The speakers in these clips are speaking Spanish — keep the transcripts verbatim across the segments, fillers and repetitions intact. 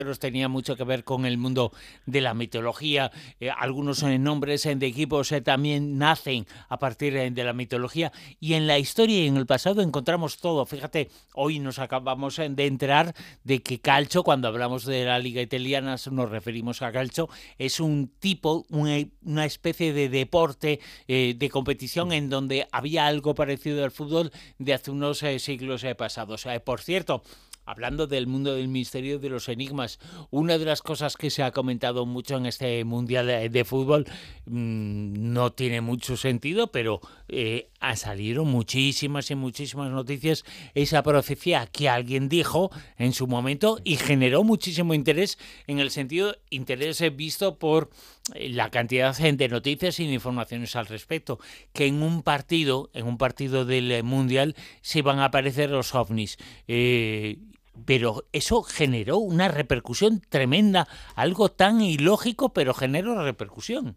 tenía mucho que ver con el mundo de la mitología. Eh, algunos eh, nombres eh, de equipos eh, también nacen a partir eh, de la mitología. Y en la historia y en el pasado encontramos todo. Fíjate, hoy nos acabamos eh, de enterar de que calcio, cuando hablamos de la liga italiana, nos referimos a calcio, es un tipo, una, una especie de deporte, eh, de competición en donde había algo parecido al fútbol de hace unos eh, siglos eh, pasados. Eh, por cierto, hablando del mundo del misterio, de los enigmas, una de las cosas que se ha comentado mucho en este Mundial de, de Fútbol, mmm, no tiene mucho sentido, pero eh, ha salido muchísimas y muchísimas noticias, esa profecía que alguien dijo en su momento y generó muchísimo interés, en el sentido interés visto por la cantidad de noticias y de informaciones al respecto, que en un partido, en un partido del Mundial se van a aparecer los ovnis. Eh, pero eso generó una repercusión tremenda, algo tan ilógico, pero generó repercusión.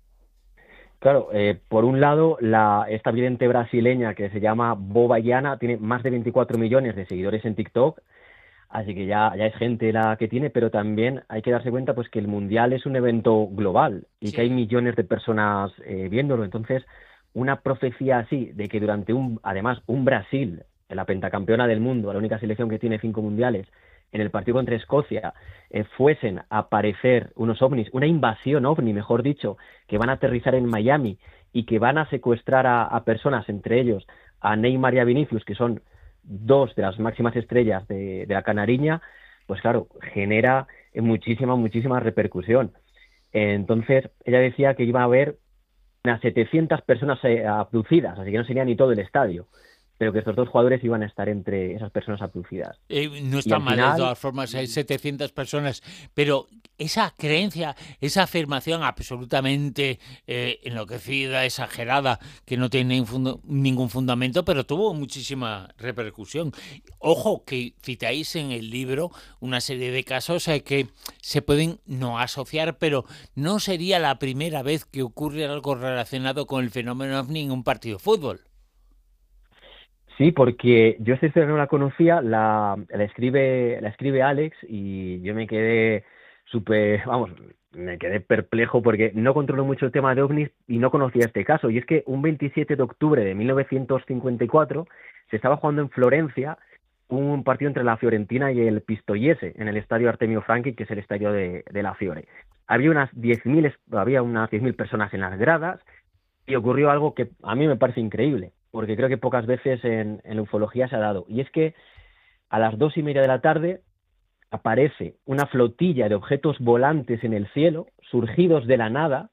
Claro, eh, por un lado, la, esta vidente brasileña que se llama Boba Yana tiene más de veinticuatro millones de seguidores en TikTok, así que ya, ya es gente la que tiene, pero también hay que darse cuenta pues que el Mundial es un evento global y que hay Sí. millones de personas eh, viéndolo. Entonces, una profecía así, de que durante un, además, un Brasil, la pentacampeona del mundo, la única selección que tiene cinco mundiales, en el partido contra Escocia, eh, fuesen a aparecer unos ovnis, una invasión ovni, mejor dicho, que van a aterrizar en Miami y que van a secuestrar a, a personas, entre ellos a Neymar y a Vinicius, que son dos de las máximas estrellas de, de la Canariña, pues claro, genera muchísima, muchísima repercusión. Entonces, ella decía que iba a haber unas setecientas personas eh, abducidas, así que no sería ni todo el estadio, pero que estos dos jugadores iban a estar entre esas personas abducidas. Eh, no Y está al mal, de final, todas formas, hay setecientas personas, pero esa creencia, esa afirmación absolutamente eh, enloquecida, exagerada, que no tiene funda ningún fundamento, pero tuvo muchísima repercusión. Ojo, que citáis en el libro una serie de casos eh, que se pueden no asociar, pero no sería la primera vez que ocurre algo relacionado con el fenómeno ovni en un partido de fútbol. sí, porque yo esta historia no la conocía, la, la escribe, la escribe Alex y yo me quedé súper, vamos, me quedé perplejo porque no controlo mucho el tema de ovnis y no conocía este caso. Y es que un veintisiete de octubre de mil novecientos cincuenta y cuatro se estaba jugando en Florencia un partido entre la Fiorentina y el Pistoiese en el estadio Artemio Franchi, que es el estadio de, de la Fiore. Había unas diez mil había unas diez mil personas en las gradas y ocurrió algo que a mí me parece increíble, porque creo que pocas veces en, en la ufología se ha dado. Y es que a las dos y media de la tarde aparece una flotilla de objetos volantes en el cielo, surgidos de la nada.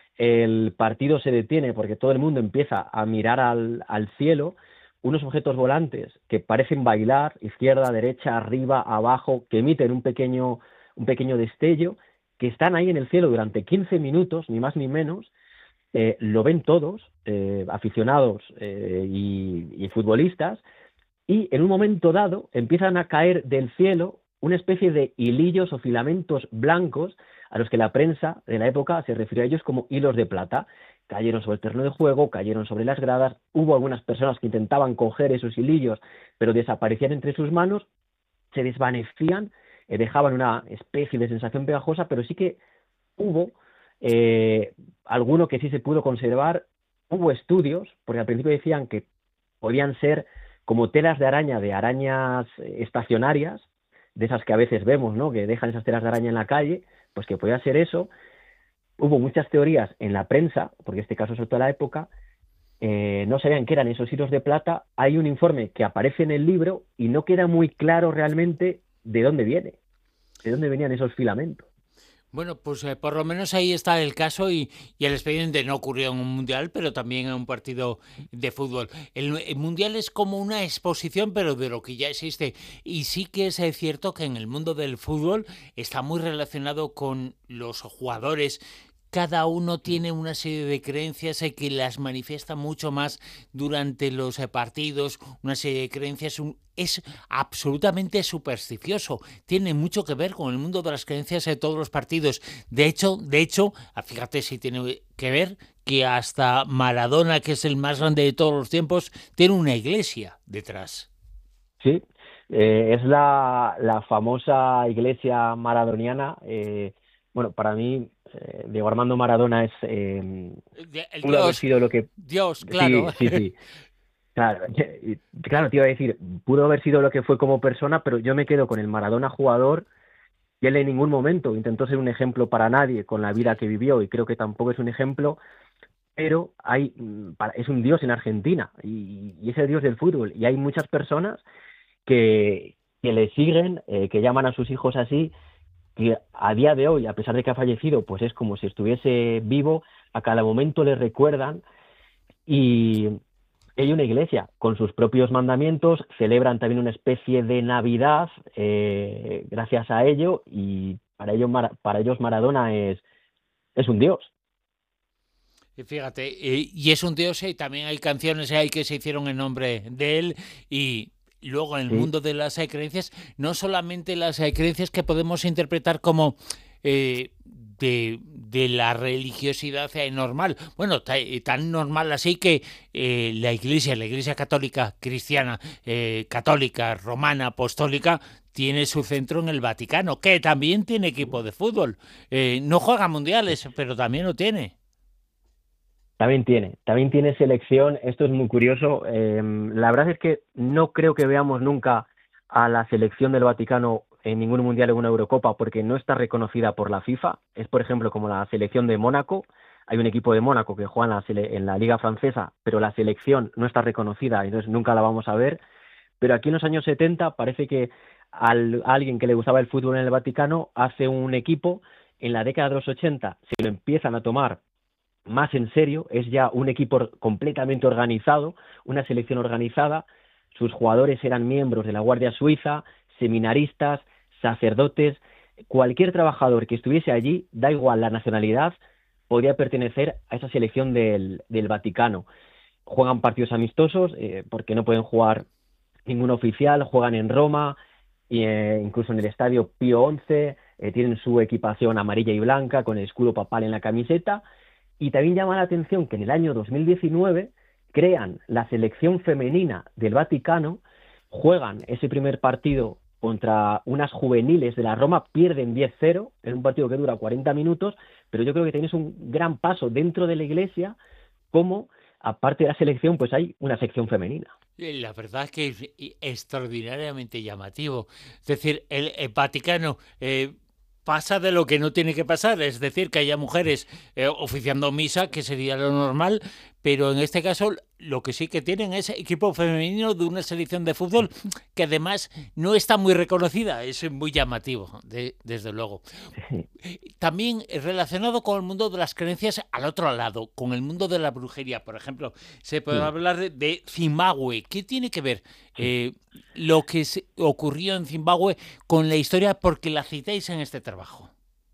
El partido se detiene porque todo el mundo empieza a mirar al, al cielo, unos objetos volantes que parecen bailar, izquierda, derecha, arriba, abajo, que emiten un pequeño, un pequeño destello, que están ahí en el cielo durante quince minutos, ni más ni menos. Eh, lo ven todos, eh, aficionados eh, y, y futbolistas, y en un momento dado empiezan a caer del cielo una especie de hilillos o filamentos blancos a los que la prensa de la época se refirió a ellos como hilos de plata. Cayeron sobre el terreno de juego, cayeron sobre las gradas, hubo algunas personas que intentaban coger esos hilillos, pero desaparecían entre sus manos, se desvanecían, eh, dejaban una especie de sensación pegajosa, pero sí que hubo eh, alguno que sí se pudo conservar. Hubo estudios, porque al principio decían que podían ser como telas de araña, de arañas eh, estacionarias, de esas que a veces vemos, ¿no? Que dejan esas telas de araña en la calle, pues que podía ser eso. Hubo muchas teorías en la prensa, porque este caso es de toda la época, eh, no sabían qué eran esos hilos de plata. Hay un informe que aparece en el libro y no queda muy claro realmente de dónde viene, de dónde venían esos filamentos. Bueno, pues eh, por lo menos ahí está el caso y, y el expediente no ocurrió en un mundial, pero también en un partido de fútbol. El, el mundial es como una exposición, pero de lo que ya existe. Y sí que es eh, cierto que en el mundo del fútbol está muy relacionado con los jugadores. Cada uno tiene una serie de creencias eh, que las manifiesta mucho más durante los eh, partidos, una serie de creencias, un, es absolutamente supersticioso, tiene mucho que ver con el mundo de las creencias de todos los partidos. De hecho, de hecho, fíjate si tiene que ver que hasta Maradona, que es el más grande de todos los tiempos, tiene una iglesia detrás. Sí, Eh, es la, la famosa iglesia maradoniana. Eh, bueno, para mí, eh, Diego Armando Maradona es eh, El pudo haber Dios, sido lo que... Dios, claro. Sí, sí, sí. Claro, y- claro, te iba a decir, pudo haber sido lo que fue como persona, pero yo me quedo con el Maradona jugador y él en ningún momento intentó ser un ejemplo para nadie con la vida Sí. que vivió y creo que tampoco es un ejemplo, pero hay, mm, para- es un dios en Argentina y, y es el dios del fútbol y hay muchas personas que, que le siguen, eh, que llaman a sus hijos así, que a día de hoy, a pesar de que ha fallecido, pues es como si estuviese vivo, a cada momento le recuerdan y hay una iglesia con sus propios mandamientos, celebran también una especie de Navidad eh, gracias a ello y para ellos, para ellos Maradona es, es un dios. Y fíjate, eh, y es un dios, y también hay canciones ahí que se hicieron en nombre de él, y luego en el Sí, mundo de las eh, creencias, no solamente las eh, creencias que podemos interpretar como eh, de, de la religiosidad eh, normal, bueno, ta- eh, tan normal así que eh, la iglesia, la iglesia católica, cristiana, eh, católica, romana, apostólica, tiene su centro en el Vaticano, que también tiene equipo de fútbol. Eh, no juega mundiales, pero también lo tiene. también tiene, también tiene selección, esto es muy curioso. Eh, la verdad es que no creo que veamos nunca a la selección del Vaticano en ningún mundial o una Eurocopa porque no está reconocida por la FIFA. Es, por ejemplo, como la selección de Mónaco. Hay un equipo de Mónaco que juega en la, sele en la Liga Francesa, pero la selección no está reconocida, entonces nunca la vamos a ver. Pero aquí en los años setenta parece que al, a alguien que le gustaba el fútbol en el Vaticano hace un equipo. En la década de los ochenta se lo empiezan a tomar más en serio, es ya un equipo completamente organizado, una selección organizada, sus jugadores eran miembros de la Guardia Suiza, seminaristas, sacerdotes, cualquier trabajador que estuviese allí, da igual la nacionalidad, podía pertenecer a esa selección del, del Vaticano. Juegan partidos amistosos, eh, porque no pueden jugar ningún oficial, juegan en Roma, e eh, incluso en el estadio Pío once, eh, tienen su equipación amarilla y blanca con el escudo papal en la camiseta, y también llama la atención que en el año dos mil diecinueve crean la selección femenina del Vaticano, juegan ese primer partido contra unas juveniles de la Roma, pierden diez cero, es un partido que dura cuarenta minutos, pero yo creo que tienes un gran paso dentro de la iglesia, como aparte de la selección, pues hay una sección femenina. Eh, La verdad es que es i- extraordinariamente llamativo. Es decir, el, el Vaticano eh, pasa de lo que no tiene que pasar, es decir, que haya mujeres eh, oficiando misa, que sería lo normal, pero en este caso lo que sí que tienen es equipo femenino de una selección de fútbol que además no está muy reconocida, es muy llamativo, de- desde luego. También relacionado con el mundo de las creencias al otro lado, con el mundo de la brujería, por ejemplo, se puede hablar de, de Zimbabue. ¿Qué tiene que ver eh, lo que se ocurrió en Zimbabue con la historia porque la citáis en este trabajo?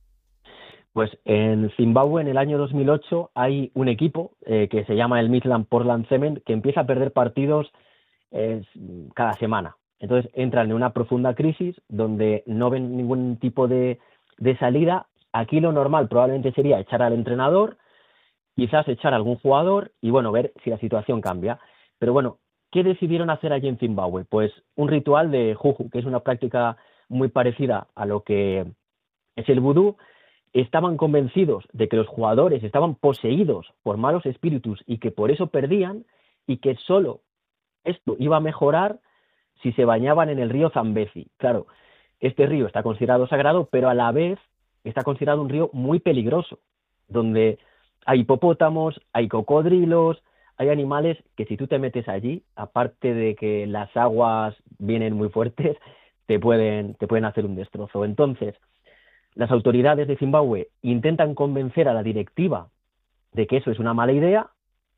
Pues en Zimbabue, en el año dos mil ocho, hay un equipo eh, que se llama el Midland Portland Cement que empieza a perder partidos eh, cada semana. Entonces entran en una profunda crisis donde no ven ningún tipo de, de salida. Aquí lo normal probablemente sería echar al entrenador, quizás echar a algún jugador y bueno, ver si la situación cambia. Pero bueno, ¿qué decidieron hacer allí en Zimbabue? Pues un ritual de juju, que es una práctica muy parecida a lo que es el vudú. Estaban convencidos de que los jugadores estaban poseídos por malos espíritus y que por eso perdían y que solo esto iba a mejorar si se bañaban en el río Zambezi. Claro, este río está considerado sagrado, pero a la vez está considerado un río muy peligroso, donde hay hipopótamos, hay cocodrilos, hay animales que si tú te metes allí, aparte de que las aguas vienen muy fuertes, te pueden, te pueden hacer un destrozo. Entonces, las autoridades de Zimbabue intentan convencer a la directiva de que eso es una mala idea,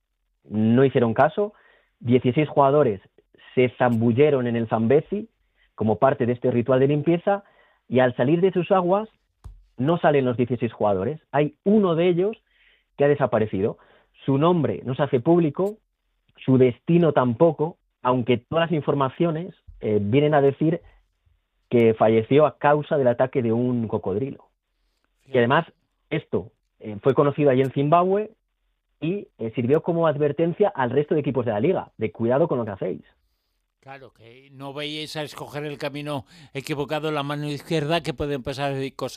no hicieron caso, dieciséis jugadores se zambulleron en el Zambezi como parte de este ritual de limpieza y al salir de sus aguas no salen los dieciséis jugadores, hay uno de ellos que ha desaparecido, su nombre no se hace público, su destino tampoco, aunque todas las informaciones eh, vienen a decir que falleció a causa del ataque de un cocodrilo. Y Fíjate. además, esto eh, fue conocido allí en Zimbabue y eh, sirvió como advertencia al resto de equipos de la liga, de cuidado con lo que hacéis. Claro, que no vayáis a escoger el camino equivocado, la mano izquierda, que pueden pasar cosas